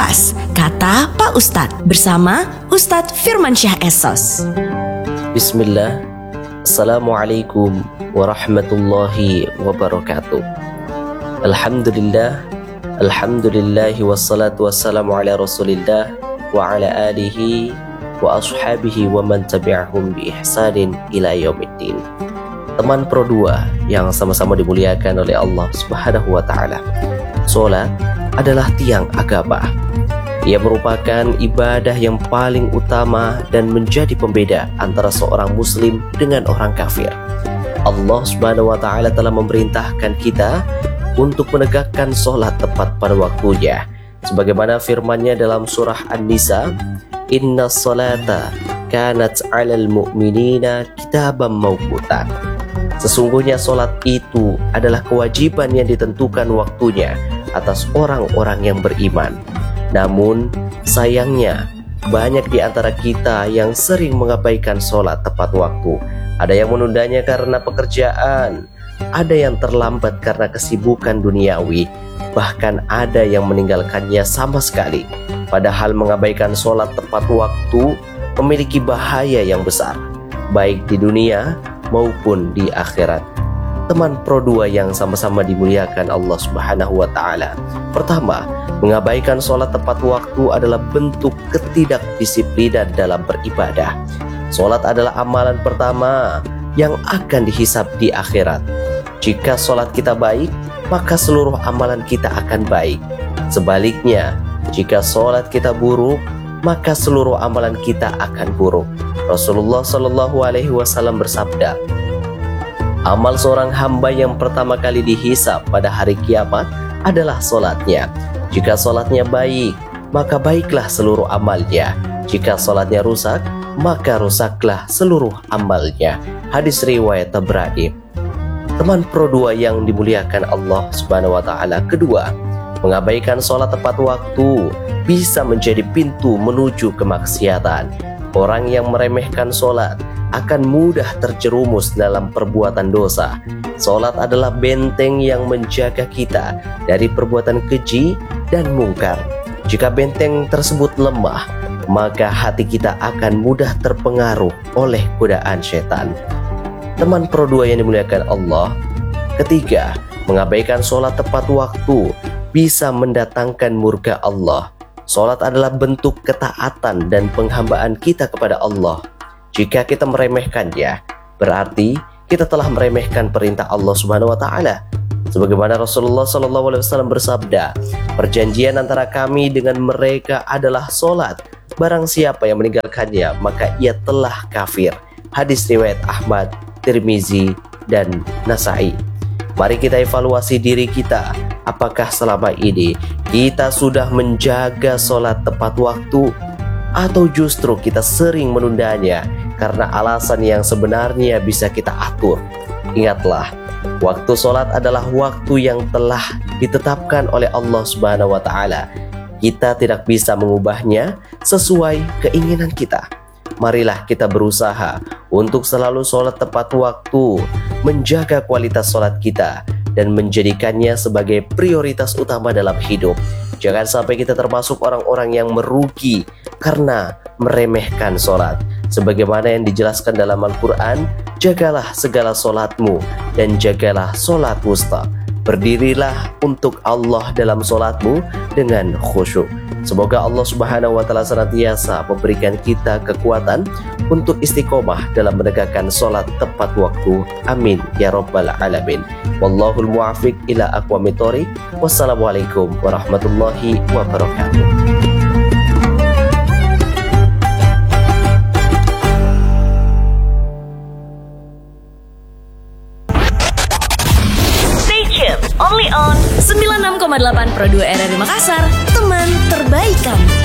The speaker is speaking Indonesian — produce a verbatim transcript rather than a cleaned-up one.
Kupas, kata Pak Ustadz bersama Ustadz Firmansyah Esos. Bismillah. Assalamualaikum warahmatullahi wabarakatuh. Alhamdulillah. Alhamdulillahi wassalatu wassalamu ala rasulillah wa ala alihi wa ashabihi wa man tabi'ahum bi ihsanin ila yaumiddin. Teman Pro dua yang sama-sama dimuliakan oleh Allah Subhanahu wa taala. Salat adalah tiang agama. Ia merupakan ibadah yang paling utama dan menjadi pembeda antara seorang muslim dengan orang kafir. Allah Subhanahu wa taala telah memerintahkan kita untuk menegakkan salat tepat pada waktunya. Sebagaimana firman-Nya dalam surah An-Nisa, "Innas salata kanat 'alal mu'minina kitaban mawquta." Sesungguhnya solat itu adalah kewajiban yang ditentukan waktunya atas orang-orang yang beriman. Namun sayangnya banyak di antara kita yang sering mengabaikan solat tepat waktu. Ada yang menundanya karena pekerjaan, ada yang terlambat karena kesibukan duniawi, bahkan ada yang meninggalkannya sama sekali. Padahal mengabaikan solat tepat waktu memiliki bahaya yang besar, baik di dunia maupun di akhirat. Teman Pro dua yang sama-sama dimuliakan Allah Subhanahu wa taala. Pertama, mengabaikan sholat tepat waktu adalah bentuk ketidakdisiplinan dalam beribadah. Sholat adalah amalan pertama yang akan dihisab di akhirat. Jika sholat kita baik, maka seluruh amalan kita akan baik. Sebaliknya, jika sholat kita buruk, maka seluruh amalan kita akan buruk. Rasulullah Shallallahu Alaihi Wasallam bersabda, amal seorang hamba yang pertama kali dihisab pada hari kiamat adalah solatnya. Jika solatnya baik, maka baiklah seluruh amalnya. Jika solatnya rusak, maka rusaklah seluruh amalnya. Hadis riwayat Tabrani. Teman Pro dua yang dimuliakan Allah Subhanahu wa taala. Kedua, mengabaikan solat tepat waktu bisa menjadi pintu menuju kemaksiatan. Orang yang meremehkan solat akan mudah terjerumus dalam perbuatan dosa. Solat adalah benteng yang menjaga kita dari perbuatan keji dan mungkar. Jika benteng tersebut lemah, maka hati kita akan mudah terpengaruh oleh godaan setan. Teman Pro dua yang dimuliakan Allah. Ketiga, mengabaikan solat tepat waktu bisa mendatangkan murka Allah. Solat adalah bentuk ketaatan dan penghambaan kita kepada Allah. Jika kita meremehkannya, berarti kita telah meremehkan perintah Allah Subhanahu wa taala. Sebagaimana Rasulullah Shallallahu Alaihi Wasallam bersabda, perjanjian antara kami dengan mereka adalah solat. Barang siapa yang meninggalkannya, maka ia telah kafir. Hadis riwayat Ahmad, Tirmizi, dan Nasai. Mari kita evaluasi diri kita. Apakah selama ini kita sudah menjaga sholat tepat waktu, atau justru kita sering menundanya karena alasan yang sebenarnya bisa kita atur? Ingatlah, waktu sholat adalah waktu yang telah ditetapkan oleh Allah Subhanahu wa taala. Kita tidak bisa mengubahnya sesuai keinginan kita. Marilah kita berusaha untuk selalu sholat tepat waktu, menjaga kualitas sholat kita, dan menjadikannya sebagai prioritas utama dalam hidup. Jangan sampai kita termasuk orang-orang yang merugi karena meremehkan sholat. Sebagaimana yang dijelaskan dalam Al-Quran, jagalah segala sholatmu dan jagalah sholat wusta. Berdirilah untuk Allah dalam sholatmu dengan khusyuk. Semoga Allah Subhanahu wa taala senantiasa memberikan kita kekuatan untuk istiqomah dalam menegakkan sholat tepat waktu. Amin ya rabbal alamin. Wallahul muwaffiq ila aqwamit thoriq. Wassalamualaikum warahmatullahi wabarakatuh. Stay tuned only on sembilan puluh enam koma delapan Pro dua R R I Makassar, teman terbaik kamu.